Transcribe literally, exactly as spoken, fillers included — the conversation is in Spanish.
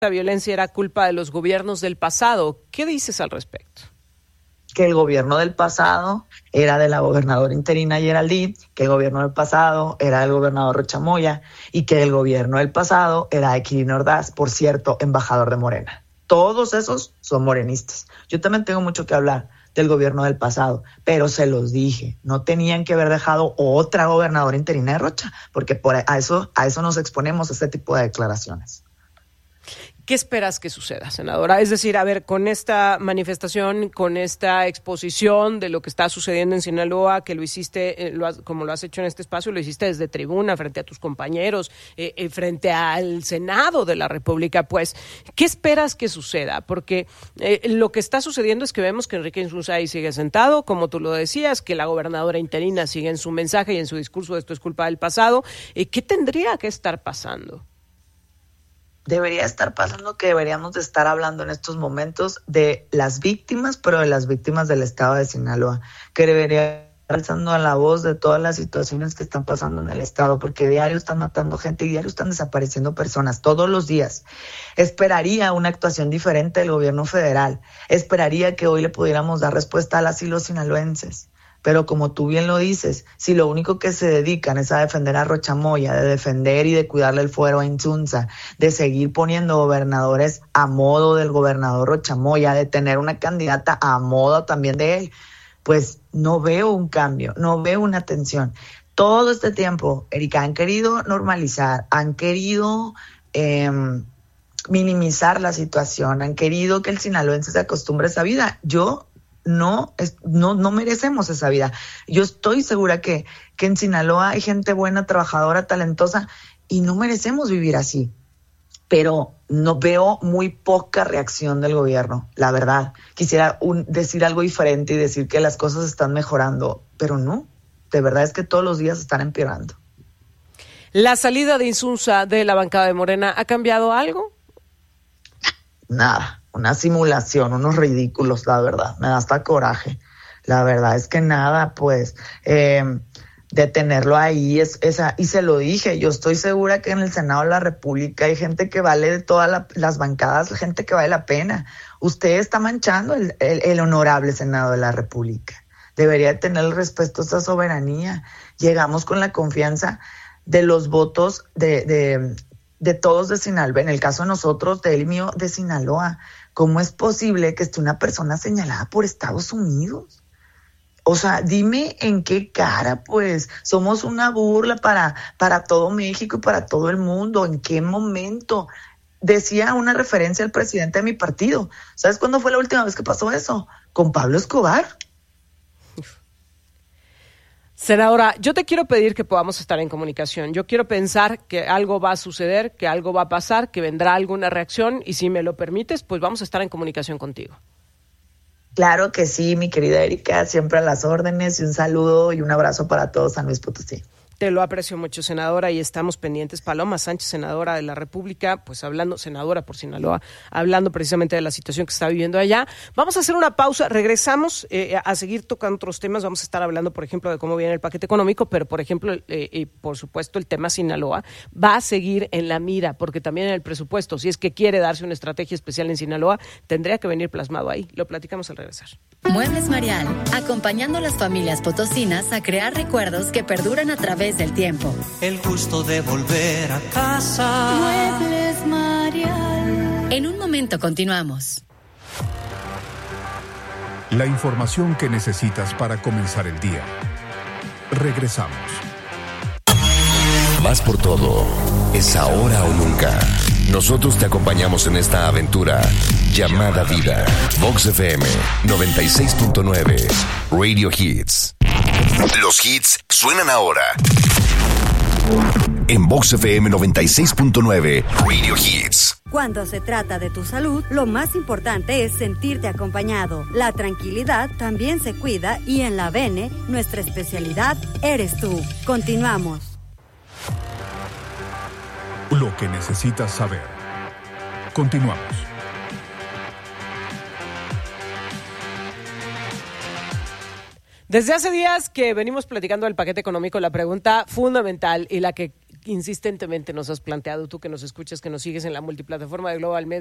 la violencia era culpa de los gobiernos del pasado. ¿Qué dices al respecto? Que el gobierno del pasado era de la gobernadora interina Geraldine, que el gobierno del pasado era del gobernador Rocha Moya y que el gobierno del pasado era de Quirino Ordaz, por cierto, embajador de Morena. Todos esos son morenistas. Yo también tengo mucho que hablar del gobierno del pasado, pero se los dije, no tenían que haber dejado otra gobernadora interina de Rocha, porque por a eso, a eso nos exponemos a este tipo de declaraciones. ¿Qué esperas que suceda, senadora? Es decir, a ver, con esta manifestación, con esta exposición de lo que está sucediendo en Sinaloa, que lo hiciste, eh, lo has, como lo has hecho en este espacio, lo hiciste desde tribuna, frente a tus compañeros, eh, eh, frente al Senado de la República, pues, ¿qué esperas que suceda? Porque eh, lo que está sucediendo es que vemos que Enrique Insunzay sigue sentado, como tú lo decías, que la gobernadora interina sigue en su mensaje y en su discurso, esto es culpa del pasado. Eh, ¿Qué tendría que estar pasando? Debería estar pasando que deberíamos de estar hablando en estos momentos de las víctimas, pero de las víctimas del estado de Sinaloa, que debería estar alzando la voz de todas las situaciones que están pasando en el estado, porque diario están matando gente y diario están desapareciendo personas, todos los días. Esperaría una actuación diferente del gobierno federal, esperaría que hoy le pudiéramos dar respuesta a las y los sinaloenses. Pero como tú bien lo dices, si lo único que se dedican es a defender a Rocha Moya, de defender y de cuidarle el fuero a Insunza, de seguir poniendo gobernadores a modo del gobernador Rocha Moya, de tener una candidata a modo también de él, pues no veo un cambio, no veo una atención. Todo este tiempo, Erika, han querido normalizar, han querido eh, minimizar la situación, han querido que el sinaloense se acostumbre a esa vida. Yo No, es, no, no merecemos esa vida. Yo estoy segura que, que en Sinaloa hay gente buena, trabajadora, talentosa, y no merecemos vivir así. Pero no veo muy poca reacción del gobierno, la verdad. Quisiera un, decir algo diferente y decir que las cosas están mejorando, pero no. De verdad es que todos los días están empeorando. ¿La salida de Insunza de la bancada de Morena ha cambiado algo? Nada. Una simulación, unos ridículos, la verdad, me da hasta coraje. La verdad es que nada, pues, eh, de tenerlo ahí, es, esa, y se lo dije, yo estoy segura que en el Senado de la República hay gente que vale de todas la, las bancadas, gente que vale la pena. Usted está manchando el, el, el honorable Senado de la República. Debería tener el respeto a esta soberanía. Llegamos con la confianza de los votos de... de de todos de Sinaloa, en el caso de nosotros, de él y mío, de Sinaloa. ¿Cómo es posible que esté una persona señalada por Estados Unidos? O sea, dime en qué cara, pues, somos una burla para, para todo México y para todo el mundo. ¿En qué momento? Decía una referencia al presidente de mi partido. ¿Sabes cuándo fue la última vez que pasó eso? Con Pablo Escobar. Senadora, yo te quiero pedir que podamos estar en comunicación. Yo quiero pensar que algo va a suceder, que algo va a pasar, que vendrá alguna reacción y si me lo permites, pues vamos a estar en comunicación contigo. Claro que sí, mi querida Erika, siempre a las órdenes y un saludo y un abrazo para todos San Luis Potosí. Te lo aprecio mucho, senadora, y estamos pendientes. Paloma Sánchez, senadora de la República, pues hablando, senadora por Sinaloa, hablando precisamente de la situación que está viviendo allá. Vamos a hacer una pausa, regresamos eh, a seguir tocando otros temas. Vamos a estar hablando, por ejemplo, de cómo viene el paquete económico, pero, por ejemplo, eh, eh, por supuesto, el tema Sinaloa va a seguir en la mira, porque también en el presupuesto, si es que quiere darse una estrategia especial en Sinaloa, tendría que venir plasmado ahí. Lo platicamos al regresar. Muebles Marial, acompañando a las familias potosinas a crear recuerdos que perduran a través del tiempo. El gusto de volver a casa. Muebles Marial. En un momento continuamos. La información que necesitas para comenzar el día. Regresamos. Más por todo, es ahora o nunca. Nosotros te acompañamos en esta aventura llamada vida. Vox F M noventa y seis punto nueve, Radio Hits. Los hits suenan ahora. En Vox F M noventa y seis punto nueve, Radio Hits. Cuando se trata de tu salud, lo más importante es sentirte acompañado. La tranquilidad también se cuida y en la Bene, nuestra especialidad eres tú. Continuamos. Lo que necesitas saber. Continuamos. Desde hace días que venimos platicando del paquete económico, la pregunta fundamental y la que insistentemente nos has planteado, tú que nos escuchas, que nos sigues en la multiplataforma de Global Media.